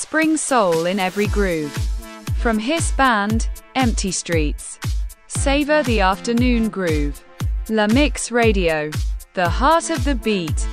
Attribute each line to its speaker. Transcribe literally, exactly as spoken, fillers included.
Speaker 1: spring soul in every groove. From Hiss Band, Empty Streets. Savor the afternoon groove. La Mix Radio. The heart of the beat.